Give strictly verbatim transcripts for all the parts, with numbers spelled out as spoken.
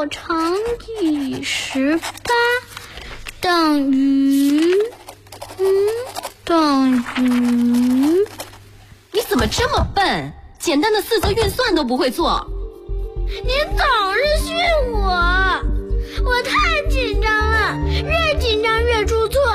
六乘以十八等于，嗯，等于。 你怎么这么笨？简单的四则运算都不会做。 你总是训我，我太紧张了，越紧张越出错。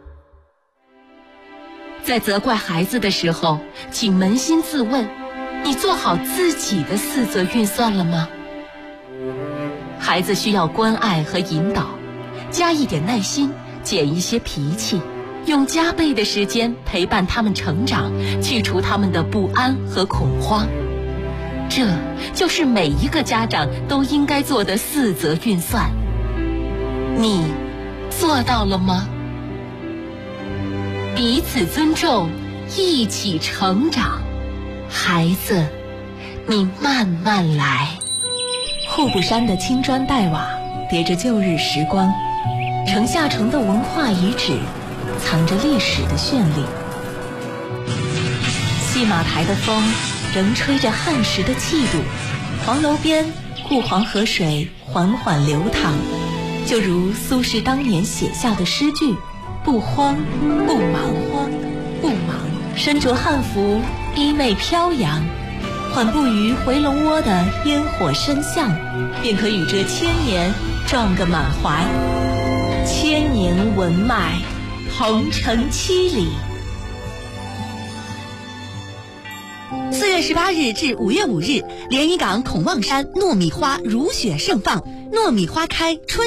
在责怪孩子的时候，请扪心自问，你做好自己的四则运算了吗？孩子需要关爱和引导，加一点耐心，减一些脾气，用加倍的时间陪伴他们成长，去除他们的不安和恐慌。这就是每一个家长都应该做的四则运算。你做到了吗？彼此尊重，一起成长。孩子，你慢慢来。 户部山的青砖黛瓦叠着旧日时光，城下城的文化遗址藏着历史的绚丽。戏马台的风仍吹着汉时的气度，黄楼边顾黄河水缓缓流淌，就如苏轼当年写下的诗句：不慌不忙，慌不忙，身着汉服，衣袂飘扬，缓步于回龙窝的烟火深巷，便可与这千年撞个满怀。千年文脉，同城七里。 四月十八日至五月五日，连云港孔望山糯米花如雪盛放，糯米花开春